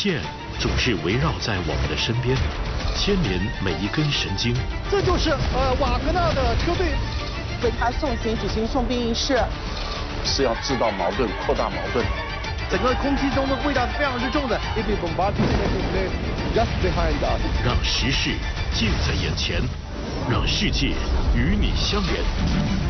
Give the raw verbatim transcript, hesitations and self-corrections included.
线总是围绕在我们的身边，牵连每一根神经。 这就是呃瓦格纳的车队为他送行举行送殡仪式， 是要制造矛盾、扩大矛盾。 整个空气中的味道是非常之重的。 让时事近在眼前，让世界与你相连。